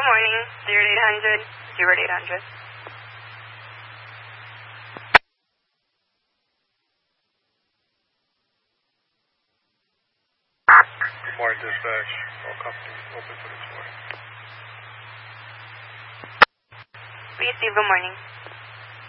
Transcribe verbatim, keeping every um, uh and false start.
morning. zero eight hundred, zero eight hundred. Good morning, dispatch. All companies open for this morning. Receive, good morning.